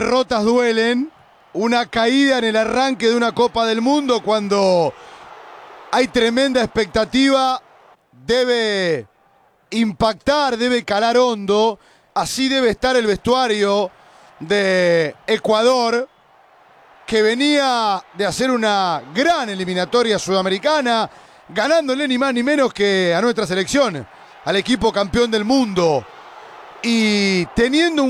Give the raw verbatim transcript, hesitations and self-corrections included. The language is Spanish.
derrotas duelen, una caída en el arranque de una Copa del Mundo cuando hay tremenda expectativa, debe impactar, debe calar hondo. Así debe estar el vestuario de Ecuador, que venía de hacer una gran eliminatoria sudamericana, ganándole ni más ni menos que a nuestra selección, al equipo campeón del mundo, y teniendo un